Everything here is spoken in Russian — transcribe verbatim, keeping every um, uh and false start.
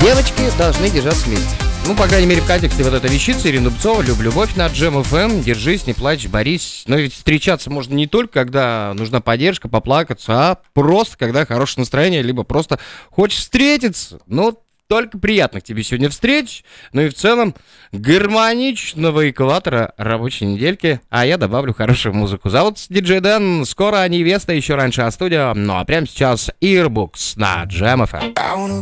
Девочки должны держаться вместе. Ну, по крайней мере, в контексте вот этой вещицы Ирина Дубцова, «Люблю любовь» на Джем эф эм. Держись, не плачь, борись. Но ведь встречаться можно не только, когда нужна поддержка, поплакаться, а просто, когда хорошее настроение, либо просто хочешь встретиться. Ну, только приятных тебе сегодня встреч. Ну и в целом гармоничного экватора рабочей недельки. А я добавлю хорошую музыку. Зовут диджей Дэн. Скоро невеста, еще раньше, а студия. Ну а прямо сейчас Earbuds на Джем эф эм.